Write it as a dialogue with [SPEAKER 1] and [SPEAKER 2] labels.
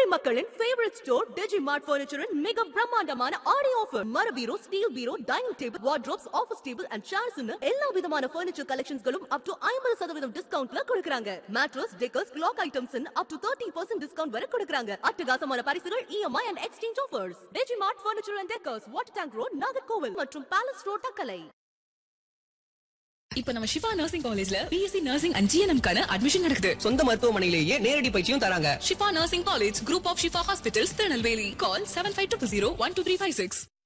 [SPEAKER 1] மக்களின் favourite store Digimart ஃபர்னிச்சரின் மிக பிரம்மாண்டமான ஆடி ஆஃபர். மர பீரோ, steel bureau, dining table, wardrobes, office table and சேர்ஸ்னு எல்லா விதமான ஃபர்னிச்சர் கலெக்ஷன்ஸ்களும் up to 50% டிஸ்கவுண்ட்ல கொடுக்கறாங்க. Mattress, decors, clock items up to 30% discount வரை கொடுக்கறாங்க. அட்டகாசமான பரிசுகள், EMI and exchange offers. Digimart furniture and decors, water tank road, Nagercoil மற்றும் பேலஸ் ரோட், தக்கலை.
[SPEAKER 2] இப்ப நம்ம ஷிஃபா நர்சிங் காலேஜ்ல பிஎஸ்சி நர்சிங் அண்ட் ஜிஎன்எம் கான அட்மிஷன் நடக்குது.
[SPEAKER 3] சொந்த மருத்துவமனையிலேயே நேரடி பயிற்சியும் தராங்க.
[SPEAKER 2] Shifa nursing college, group of Shifa hospitals, Tirunelveli. Call 7500 12356.